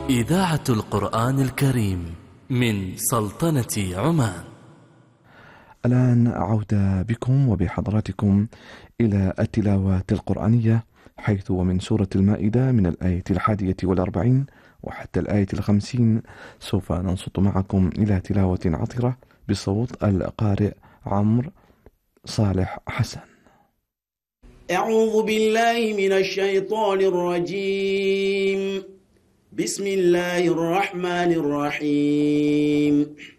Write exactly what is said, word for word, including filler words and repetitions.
إذاعة القرآن الكريم من سلطنة عمان. الآن عودة بكم وبحضراتكم إلى التلاوة القرآنية، حيث ومن سورة المائدة من الآية الحادية والأربعين وحتى الآية الخمسين سوف ننصت معكم إلى تلاوة عطرة بصوت القارئ عمرو صالح حسن. أعوذ بالله من الشيطان الرجيم. بسم الله الرحمن الرحيم.